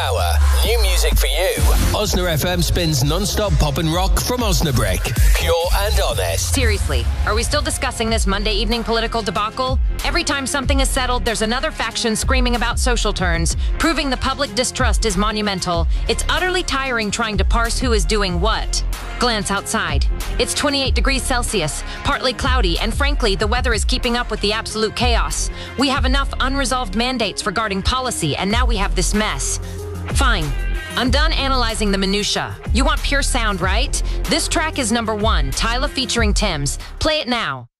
hour. New music for you. Osna FM spins non-stop pop and rock from Osnabrück. Pure and honest. Seriously, are we still discussing this Monday evening political debacle? Every time something is settled, there's another faction screaming about social turns, proving the public distrust is monumental. It's utterly tiring trying to parse who is doing what. Glance outside. It's 28 degrees Celsius, partly cloudy, and frankly, the weather is keeping up with the absolute chaos. We have enough unresolved mandates regarding policy, and now we have this mess. Fine. I'm done analyzing the minutia. You want pure sound, right? This track is number 1, Tyla featuring Tim's. Play it now.